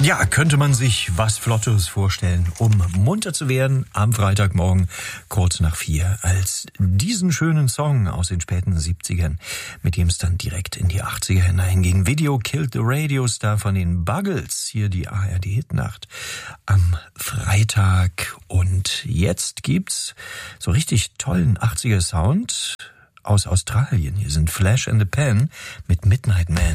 Ja, könnte man sich was Flottes vorstellen, um munter zu werden am Freitagmorgen kurz nach 4, als diesen schönen Song aus den späten 70ern, mit dem es dann direkt in die 80er hineinging. Video Killed the Radio Star von den Buggles, hier die ARD-Hitnacht am Freitag. Und jetzt gibt's so richtig tollen 80er Sound aus Australien. Hier sind Flash and the Pan mit Midnight Man.